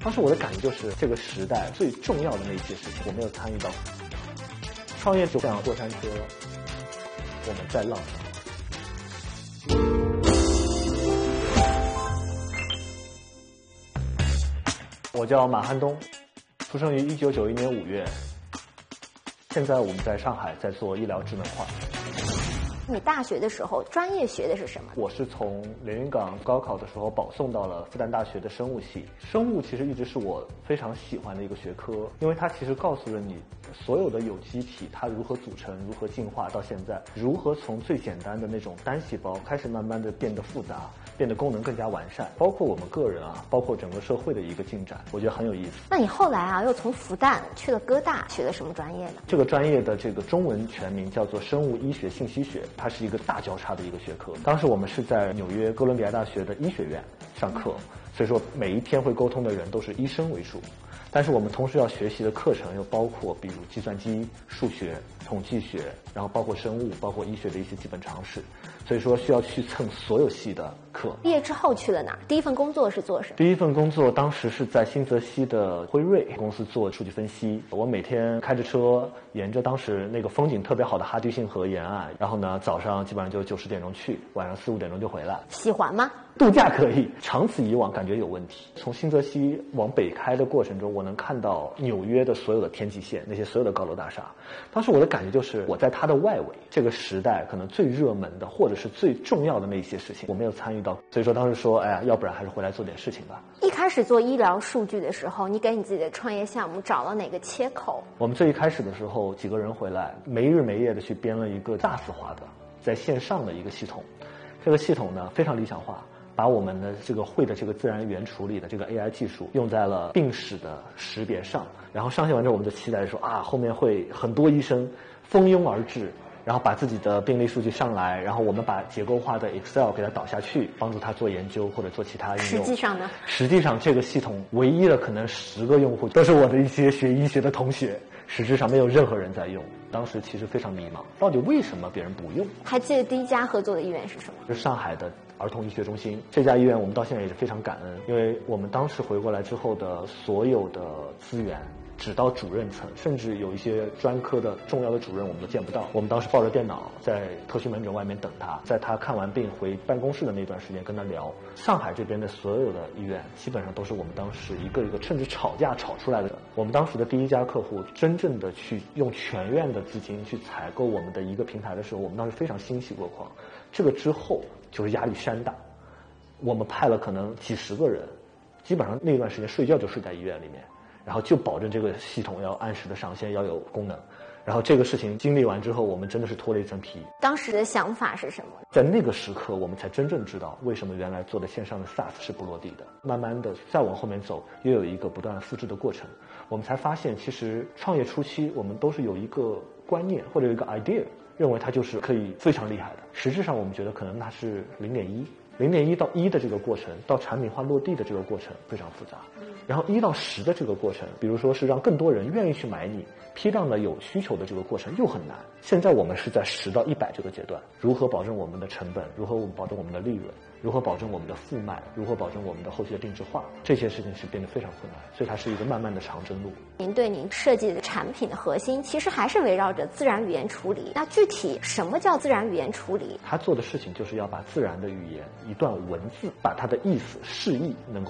当时我的感觉就是这个时代最重要的那些事情我没有参与到。创业就像过山车，我们在浪上。我叫马汉东，出生于1991年5月。现在我们在上海在做医疗智能化。 你大学的时候专业学的是什么？ 我是从连云港高考的时候保送到了复旦大学的生物系。生物其实一直是我非常喜欢的一个学科，因为它其实告诉了你所有的有机体它如何组成，如何进化到现在，如何从最简单的那种单细胞开始慢慢的变得复杂，变得功能更加完善，包括我们个人啊，包括整个社会的一个进展，我觉得很有意思。 那你后来啊又从复旦去了哥大，学的什么专业呢？ 这个专业的这个中文全名叫做生物医学信息学，它是一个大交叉的一个学科。当时我们是在纽约哥伦比亚大学的医学院上课，所以说每一天会沟通的人都是医生为主，但是我们同时要学习的课程又包括比如计算机、数学、统计学，然后包括生物，包括医学的一些基本常识，所以说需要去蹭所有系的课。 毕业之后去了哪儿？第一份工作是做什么？ 第一份工作当时是在新泽西的辉瑞公司做数据分析。我每天开着车，沿着当时那个风景特别好的哈迪逊河沿岸，然后呢早上基本上就9、10点钟去，晚上4、5点钟就回来。 喜欢吗？ 度假可以，长此以往感觉有问题。从新泽西往北开的过程中，我能看到纽约的所有的天际线，那些所有的高楼大厦。当时我的感觉就是我在它的外围，这个时代可能最热门的或者是最重要的那些事情我没有参与到，所以说当时说哎呀，要不然还是回来做点事情吧。 一开始做医疗数据的时候，你给你自己的创业项目找了哪个切口？ 我们最一开始的时候几个人回来，没日没夜的去编了一个大字化的在线上的一个系统。这个系统呢非常理想化，把我们的这个会的这个自然语言处理的这个 AI 技术用在了病史的识别上，然后上线完之后我们就期待说啊，后面会很多医生蜂拥而至，然后把自己的病例数据上来，然后我们把结构化的 Excel 给它导下去，帮助他做研究或者做其他应用。 实际上呢？ 实际上这个系统唯一的可能10个用户都是我的一些学医学的同学，实质上没有任何人在用。当时其实非常迷茫，到底为什么别人不用？ 还记得第一家合作的医院是什么？ 是上海的儿童医学中心。这家医院我们到现在也是非常感恩，因为我们当时回过来之后的所有的资源只到主任层，甚至有一些专科的重要的主任我们都见不到。我们当时抱着电脑在特许门诊外面等他，在他看完病回办公室的那段时间跟他聊。上海这边的所有的医院基本上都是我们当时一个一个甚至吵架吵出来的。我们当时的第一家客户真正的去用全院的资金去采购我们的一个平台的时候，我们当时非常欣喜若狂。这个之后就是压力山大，我们派了可能几10个人，基本上那段时间睡觉就睡在医院里面，然后就保证这个系统要按时的上线，要有功能。然后这个事情经历完之后，我们真的是脱了一层皮。 当时的想法是什么？ 在那个时刻我们才真正知道为什么原来做的线上的 SaaS 是不落地的。慢慢的再往后面走，又有一个不断复制的过程，我们才发现其实创业初期我们都是有一个观念或者有一个 idea， 认为它就是可以非常厉害的。实质上我们觉得可能它是0.1到1的这个过程，到产品化落地的这个过程非常复杂，然后1到10的这个过程，比如说是让更多人愿意去买你，批量的有需求的这个过程又很难。现在我们是在10到100这个阶段，如何保证我们的成本，如何保证我们的利润，如何保证我们的复卖，如何保证我们的后期的定制化，这些事情是变得非常困难，所以它是一个慢慢的长征路。 您对您设计的产品的核心其实还是围绕着自然语言处理。那具体什么叫自然语言处理？ 他做的事情就是要把自然的语言一段文字，把它的意思释义能够